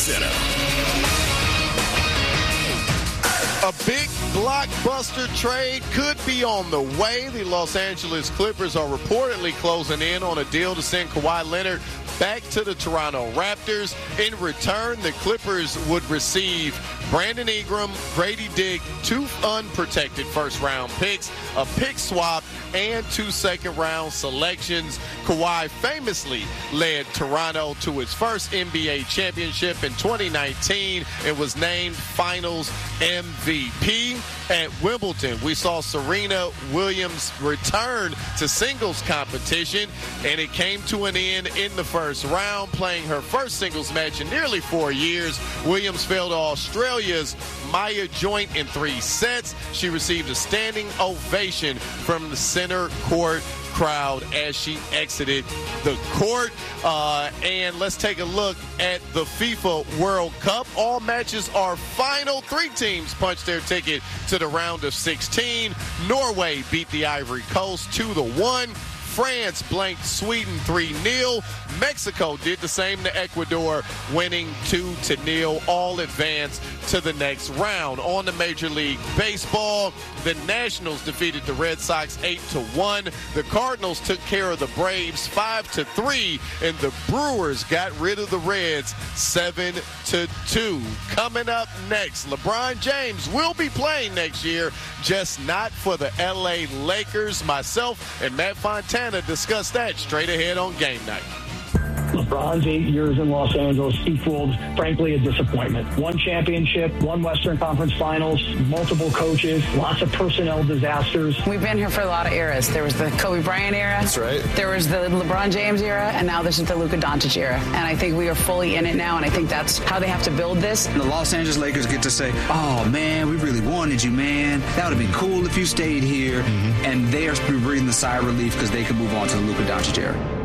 Center. A big blockbuster trade could be on the way. The Los Angeles Clippers are reportedly closing in on a deal to send Kawhi Leonard back to the Toronto Raptors. In return, the Clippers would receive Brandon Ingram, Grady Dick, 2 unprotected first-round picks, a pick swap, and 2 second-round selections. Kawhi famously led Toronto to its first NBA championship in 2019 and was named Finals MVP. At Wimbledon, we saw Serena Williams return to singles competition, and it came to an end in the first round. Playing her first singles match in nearly 4 years, Williams fell to Australia's Maya Joint in 3 sets. She received a standing ovation from the center court crowd as she exited the court. And let's take a look at the FIFA World Cup. All matches are final. 3 teams punched their ticket to the round of 16. Norway beat the Ivory Coast 2-1. France blanked Sweden 3-0. Mexico did the same to Ecuador, winning 2-0. All advance to the next round. On to Major League Baseball, the Nationals defeated the Red Sox 8-1. The Cardinals took care of the Braves 5-3, and the Brewers got rid of the Reds 7-2. Coming up next, LeBron James will be playing next year, just not for the LA Lakers. Myself and Matt Fontana discuss that straight ahead on Game Night. LeBron's 8 years in Los Angeles equaled, frankly, a disappointment. 1 championship, 1 Western Conference Finals, multiple coaches, lots of personnel disasters. We've been here for a lot of eras. There was the Kobe Bryant era. That's right. There was the LeBron James era, and now this is the Luka Doncic era. And I think we are fully in it now, and I think that's how they have to build this. The Los Angeles Lakers get to say, oh, man, we really wanted you, man. That would have been cool if you stayed here. And they are breathing the sigh of relief because they can move on to the Luka Doncic era.